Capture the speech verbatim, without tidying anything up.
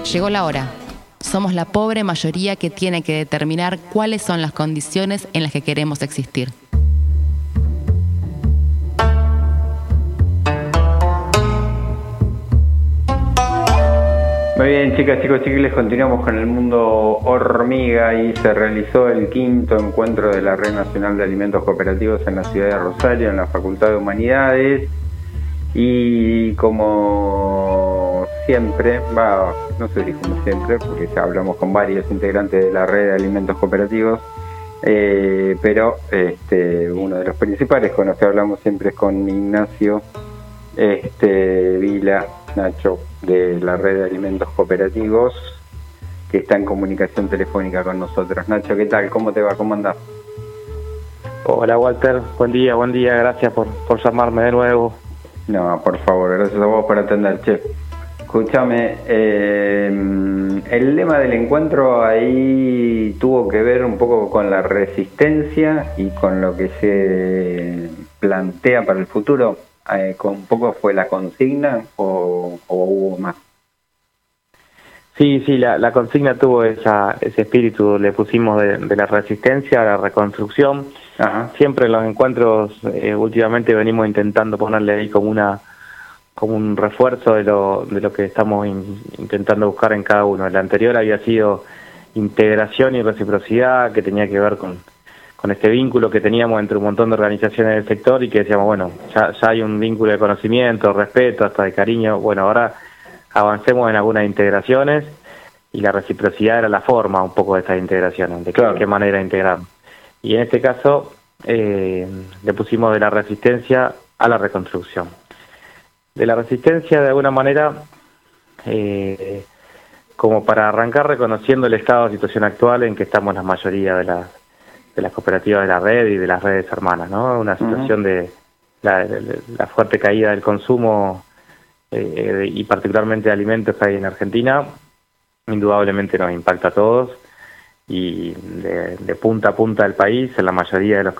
Llegó la hora. Somos la pobre mayoría que tiene que determinar cuáles son las condiciones en las que queremos existir. Muy bien, chicas, chicos, chiquiles, continuamos con el mundo hormiga y se realizó el quinto encuentro de la Red Nacional de Alimentos Cooperativos en la ciudad de Rosario, en la Facultad de Humanidades. Y como siempre, va, no sé si como siempre, porque ya hablamos con varios integrantes de la Red de Alimentos Cooperativos, eh, pero este, uno de los principales con los que hablamos siempre es con Ignacio este, Vila, Nacho, de la Red de Alimentos Cooperativos, que está en comunicación telefónica con nosotros. Nacho, ¿qué tal? ¿Cómo te va? ¿Cómo andás? Hola, Walter. Buen día, buen día. Gracias por, por llamarme de nuevo. No, por favor, gracias a vos por atender, che. Escúchame, eh, el lema del encuentro ahí tuvo que ver un poco con la resistencia y con lo que se plantea para el futuro. Eh, ¿con un poco fue la consigna o, o hubo más? Sí, sí, la, la consigna tuvo esa, ese espíritu, le pusimos de, de la resistencia a la reconstrucción. Ajá. Siempre en los encuentros eh, últimamente venimos intentando ponerle ahí como una como un refuerzo de lo de lo que estamos in, intentando buscar en cada uno. El anterior había sido integración y reciprocidad, que tenía que ver con con este vínculo que teníamos entre un montón de organizaciones del sector y que decíamos, bueno, ya, ya hay un vínculo de conocimiento, respeto, hasta de cariño. Bueno, ahora avancemos en algunas integraciones y la reciprocidad era la forma un poco de estas integraciones, de claro. qué manera integrar. Y en este caso eh, le pusimos de la resistencia a la reconstrucción. De la resistencia, de alguna manera, eh, como para arrancar reconociendo el estado de situación actual en que estamos la mayoría de las de las cooperativas de la red y de las redes hermanas, ¿no? Una situación uh-huh. de, la, de la fuerte caída del consumo eh, y particularmente de alimentos que hay en Argentina, indudablemente nos impacta a todos y de, de punta a punta del país, en la mayoría de los